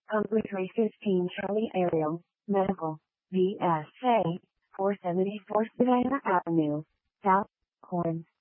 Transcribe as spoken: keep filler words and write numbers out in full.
Humphrey three fifteen Charlie Aerial, Medical, V S A, four seventy-four Savannah Avenue, South, Horn.